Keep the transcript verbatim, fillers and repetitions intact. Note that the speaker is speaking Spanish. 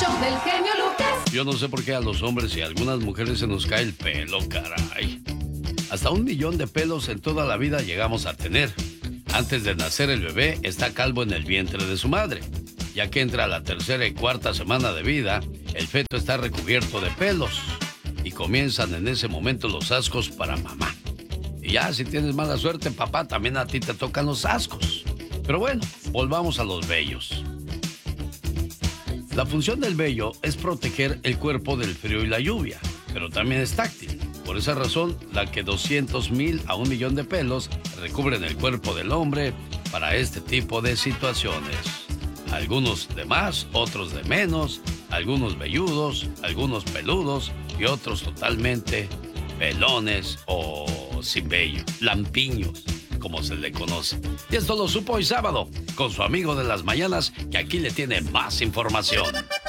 show del genio Lucas. Yo no sé por qué a los hombres y a algunas mujeres se nos cae el pelo, caray. Hasta un millón de pelos en toda la vida llegamos a tener. Antes de nacer el bebé está calvo en el vientre de su madre. Ya que entra a la tercera y cuarta semana de vida, el feto está recubierto de pelos. Y comienzan en ese momento los ascos para mamá. Y ya, si tienes mala suerte, papá, también a ti te tocan los ascos. Pero bueno, volvamos a los vellos. La función del vello es proteger el cuerpo del frío y la lluvia, pero también es táctil. Por esa razón, la que doscientos mil a un millón de pelos recubren el cuerpo del hombre para este tipo de situaciones. Algunos de más, otros de menos, algunos velludos, algunos peludos y otros totalmente pelones o sin vello, lampiños, como se le conoce. Y esto lo supo hoy sábado con su amigo de las mañanas, que aquí le tiene más información.